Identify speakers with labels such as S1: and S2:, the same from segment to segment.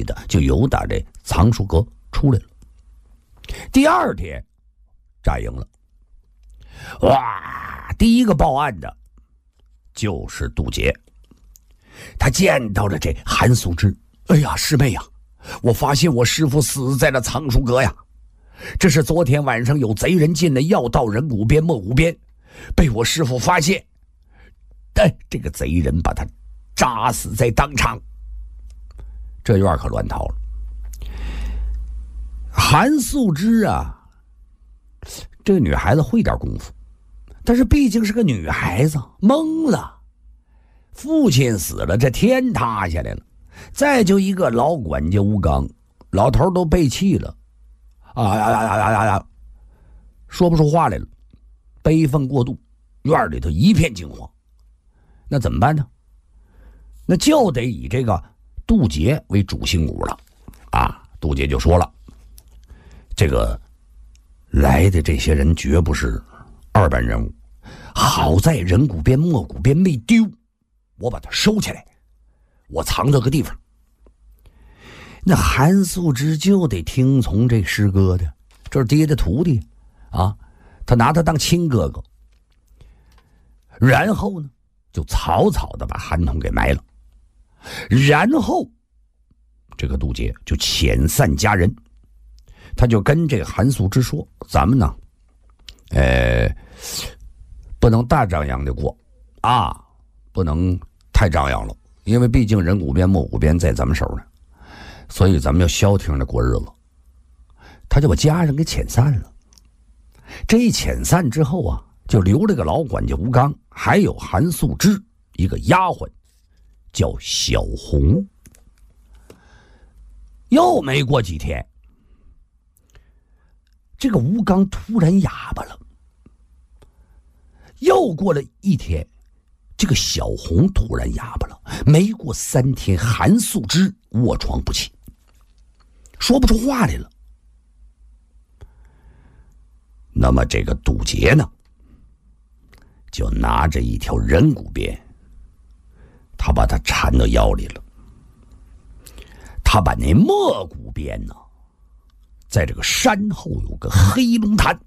S1: 的就由打这藏书阁出来了。第二天战赢了，哇！第一个报案的就是杜杰，他见到了这韩素芝。哎呀，师妹呀，我发现我师父死在了藏书阁呀！这是昨天晚上有贼人进来要到人骨边莫骨边，被我师父发现，但这个贼人把他扎死在当场。这院可乱套了。韩素芝啊，这个女孩子会点功夫，但是毕竟是个女孩子，懵了。父亲死了，这天塌下来了。再就一个老管家吴刚，老头都背气了，说不出话来了，悲愤过度，院里头一片惊慌。那怎么办呢？那就得以这个杜杰为主心骨了啊！杜杰就说了，这个来的这些人绝不是二般人物，好在人骨边莫骨边没丢，我把它收起来，我藏这个地方。那韩素芝就得听从这师哥的，这是爹的徒弟啊，他拿他当亲哥哥。然后呢，就草草的把韩童给埋了。然后这个杜杰就遣散家人，他就跟这个韩素芝说，咱们呢不能大张扬的过啊，不能太张扬了，因为毕竟人骨边莫骨边在咱们手呢，所以咱们要消停的过日子。他就把家人给遣散了。这一遣散之后啊，就留了个老管家吴刚，还有韩素芝一个丫鬟叫小红。又没过几天，这个吴刚突然哑巴了。又过了一天，这个小红突然哑巴了。没过3天，韩素芝卧床不起，说不出话来了。那么这个杜杰呢，就拿着一条人骨鞭，他把它缠到腰里了。他把那莫骨鞭呢，在这个山后有个黑龙潭。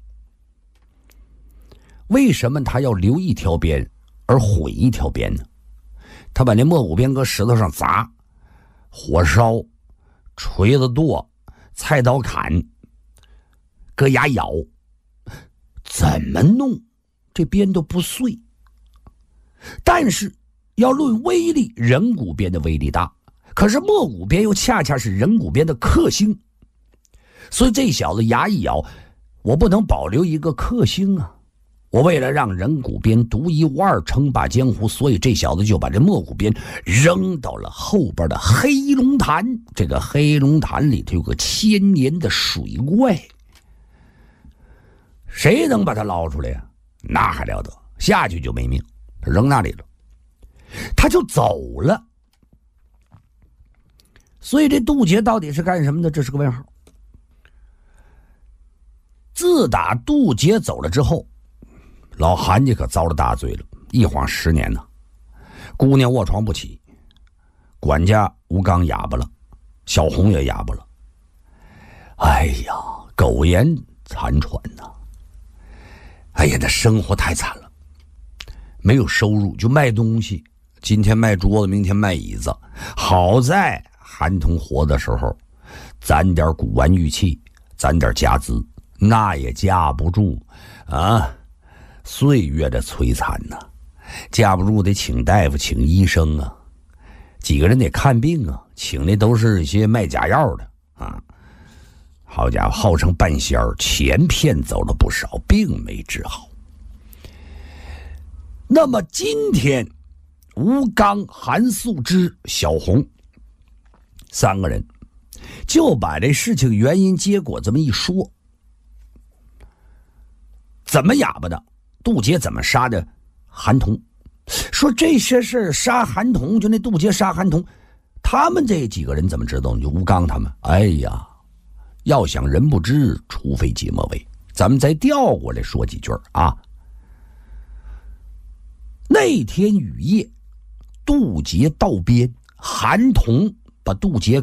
S1: 为什么他要留一条鞭而毁一条鞭呢？他把那莫骨鞭搁石头上砸，火烧，锤子剁，菜刀砍，搁牙咬，怎么弄这鞭都不碎。但是要论威力，人骨鞭的威力大，可是莫骨鞭又恰恰是人骨鞭的克星，所以这小子牙一咬，我不能保留一个克星啊！我为了让人骨鞭独一无二称霸江湖，所以这小子就把这莫骨鞭扔到了后边的黑龙潭。这个黑龙潭里头有个1000年的水怪，谁能把他捞出来呀？那还了得，下去就没命，他扔那里了，他就走了。所以这杜杰到底是干什么的？这是个问号。自打杜杰走了之后，老韩家可遭了大罪了，一晃10年呢。姑娘卧床不起，管家吴刚哑巴了，小红也哑巴了。哎呀，苟延残喘呐！哎呀，这生活太惨了，没有收入就卖东西，今天卖桌子，明天卖椅子。好在韩童活的时候，攒点古玩玉器，攒点家资，那也架不住啊。岁月的摧残呐，架不住得请大夫请医生啊，几个人得看病啊，请的都是一些卖假药的啊。好家伙，号称半仙儿，钱骗走了不少，并没治好。那么今天吴刚、韩素芝、小红3个人就把这事情原因结果这么一说。怎么哑巴的？杜杰怎么杀的韩童？说这些事杀韩童，就那杜杰杀韩童，他们这几个人怎么知道呢？就吴刚他们。哎呀，要想人不知，除非己莫为。咱们再调过来说几句啊。那天雨夜，杜杰到边，韩童把杜杰